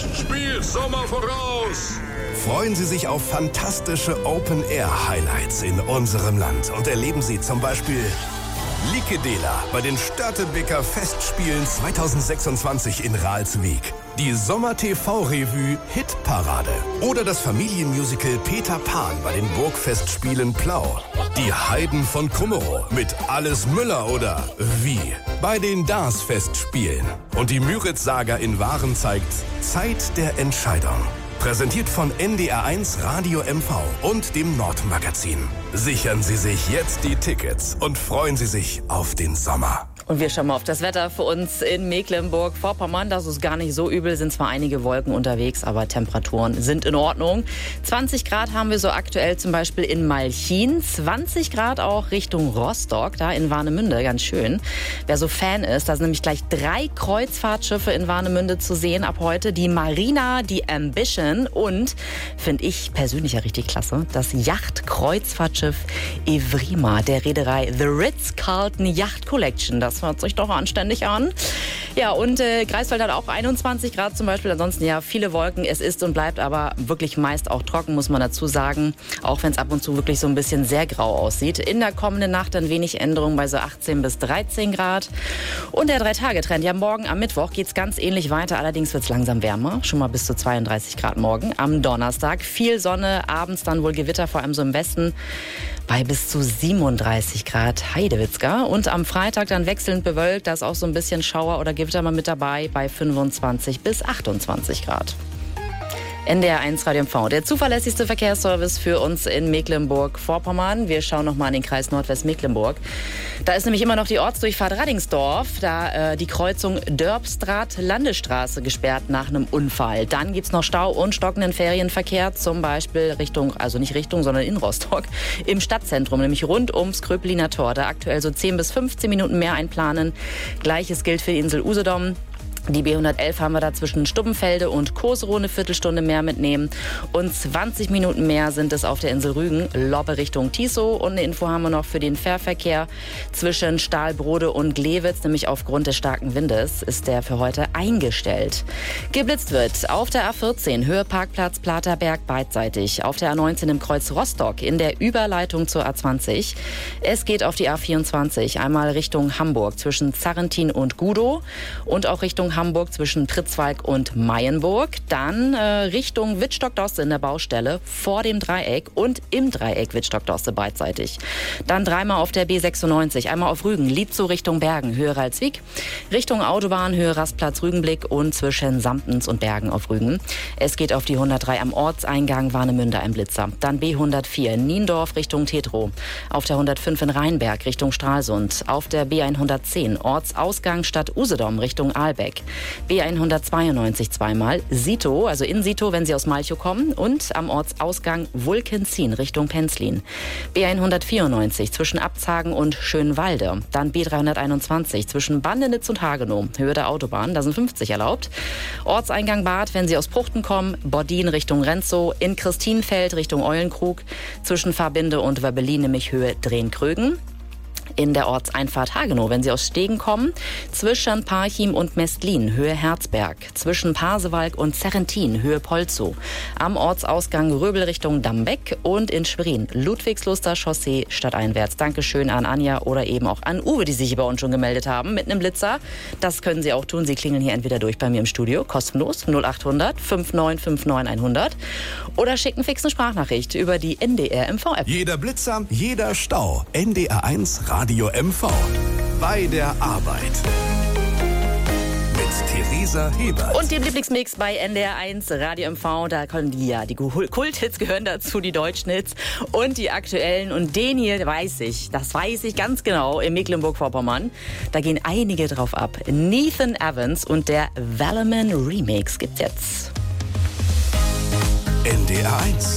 Spielt Sommer voraus! Freuen Sie sich auf fantastische Open-Air-Highlights in unserem Land und erleben Sie zum Beispiel Likedela bei den Störtebeker Festspielen 2026 in Ralswiek, die Sommer-TV-Revue Hitparade oder das Familienmusical Peter Pan bei den Burgfestspielen Plau, die Heiden von Krummerow mit Alles Müller oder Wie bei den DARS-Festspielen und die Müritz-Saga in Waren zeigt Zeit der Entscheidung. Präsentiert von NDR1 Radio MV und dem Nordmagazin. Sichern Sie sich jetzt die Tickets und freuen Sie sich auf den Sommer. Und wir schauen mal auf das Wetter für uns in Mecklenburg-Vorpommern. Das ist gar nicht so übel, sind zwar einige Wolken unterwegs, aber Temperaturen sind in Ordnung. 20 Grad haben wir so aktuell zum Beispiel in Malchin, 20 Grad auch Richtung Rostock, da in Warnemünde, ganz schön. Wer so Fan ist, da sind nämlich gleich 3 Kreuzfahrtschiffe in Warnemünde zu sehen ab heute. Die Marina, die Ambition und, finde ich persönlich ja richtig klasse, das Yacht-Kreuzfahrtschiff Evrima der Reederei The Ritz-Carlton Yacht Collection. Das hört sich doch anständig an. Ja, und Greifswald hat auch 21 Grad zum Beispiel. Ansonsten ja viele Wolken. Es ist und bleibt aber wirklich meist auch trocken, muss man dazu sagen. Auch wenn es ab und zu wirklich so ein bisschen sehr grau aussieht. In der kommenden Nacht dann wenig Änderungen bei so 18 bis 13 Grad. Und der 3-Tage-Trend. Ja, morgen am Mittwoch geht es ganz ähnlich weiter. Allerdings wird es langsam wärmer. Schon mal bis zu 32 Grad morgen. Am Donnerstag viel Sonne. Abends dann wohl Gewitter, vor allem so im Westen. Bei bis zu 37 Grad Heidewitzka. Und am Freitag dann wechselnd bewölkt. Da ist auch so ein bisschen Schauer oder Gewitter mal mit dabei bei 25 bis 28 Grad. NDR1 Radio MV, der zuverlässigste Verkehrsservice für uns in Mecklenburg-Vorpommern. Wir schauen noch mal in den Kreis Nordwestmecklenburg. Da ist nämlich immer noch die Ortsdurchfahrt Radingsdorf, da die Kreuzung Dörpstraat-Landesstraße gesperrt nach einem Unfall. Dann gibt's noch Stau und stockenden Ferienverkehr, zum Beispiel Richtung, also nicht Richtung, sondern in Rostock, im Stadtzentrum, nämlich rund ums Kröpeliner Tor. Da aktuell so 10 bis 15 Minuten mehr einplanen. Gleiches gilt für die Insel Usedom. Die B111 haben wir da zwischen Stubbenfelde und Koserow eine Viertelstunde mehr mitnehmen. Und 20 Minuten mehr sind es auf der Insel Rügen, Lobbe Richtung Tisow. Und eine Info haben wir noch für den Fährverkehr zwischen Stahlbrode und Glewitz, nämlich aufgrund des starken Windes ist der für heute eingestellt. Geblitzt wird auf der A14, Höhe Parkplatz Platerberg beidseitig. Auf der A19 im Kreuz Rostock in der Überleitung zur A20. Es geht auf die A24, einmal Richtung Hamburg zwischen Zarrentin und Gudow und auch Richtung Hamburg zwischen Pritzwalk und Mayenburg. Dann Richtung Wittstock-Dosse in der Baustelle vor dem Dreieck und im Dreieck Wittstock-Dosse beidseitig. Dann dreimal auf der B96, einmal auf Rügen, Lietzow Richtung Bergen, Höhe Ralswiek, Richtung Autobahn, Höhe Rastplatz Rügenblick und zwischen Samtens und Bergen auf Rügen. Es geht auf die 103 am Ortseingang Warnemünde ein Blitzer. Dann B104 Niendorf Richtung Tetrow, auf der 105 in Rheinberg Richtung Stralsund, auf der B110 Ortsausgang Stadt Usedom Richtung Ahlbeck. B192 zweimal, Sito, also in Sito, wenn Sie aus Malchow kommen, und am Ortsausgang Wulkenzin Richtung Penzlin. B194 zwischen Abzagen und Schönwalde. Dann B321 zwischen Bandenitz und Hagenow, Höhe der Autobahn, da sind 50 erlaubt. Ortseingang Bad, wenn Sie aus Pruchten kommen, Bordin Richtung Renzow, in Christinfeld Richtung Eulenkrug, zwischen Fahrbinde und Wöbbelin, nämlich Höhe Drehn-Krögen. In der Ortseinfahrt Hagenow, wenn Sie aus Stegen kommen, zwischen Parchim und Mestlin, Höhe Herzberg, zwischen Pasewalk und Zerrentin, Höhe Polzow, am Ortsausgang Röbel Richtung Dambeck und in Schwerin, Ludwigsluster Chaussee stadteinwärts. Dankeschön an Anja oder eben auch an Uwe, die sich hier bei uns schon gemeldet haben mit einem Blitzer. Das können Sie auch tun. Sie klingeln hier entweder durch bei mir im Studio, kostenlos, 0800 5959 100 oder schicken fix eine Sprachnachricht über die NDR MV-App. Jeder Blitzer, jeder Stau. NDR1 Radio MV. Bei der Arbeit. Mit Theresa Hebert. Und dem Lieblingsmix bei NDR1 Radio MV. Da können die Kulthits gehören dazu, die deutschen Hits und die aktuellen. Und den hier das weiß ich ganz genau, in Mecklenburg-Vorpommern. Da gehen einige drauf ab. Nathan Evans und der Velleman Remix gibt's jetzt. NDR1